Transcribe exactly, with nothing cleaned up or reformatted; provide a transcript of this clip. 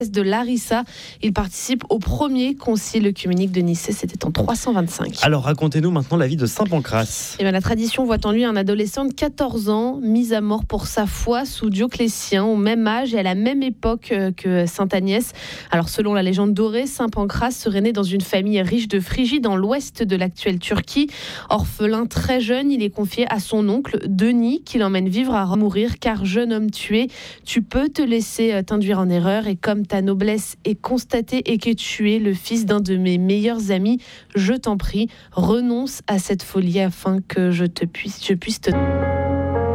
de Larissa. Il participe au premier concile œcuménique de Nicée, c'était en trois cent vingt-cinq. Alors racontez-nous maintenant la vie de Saint Pancrace. Et bien, la tradition voit en lui un adolescent de quatorze ans, mis à mort pour sa foi sous Dioclétien, au même âge et à la même époque que Sainte Agnès. Alors selon la légende dorée, Saint Pancrace serait né dans une famille riche de Phrygie, dans l'ouest de l'actuelle Turquie. Orphelin très jeune, il est confié à son oncle Denis, qui l'emmène vivre à Rome, mourir, car jeune homme tué, tu peux te laisser t'induire en erreur, et comme ta noblesse est constatée et que tu es le fils d'un de mes meilleurs amis, je t'en prie, renonce à cette folie afin que je te puisse, je puisse te...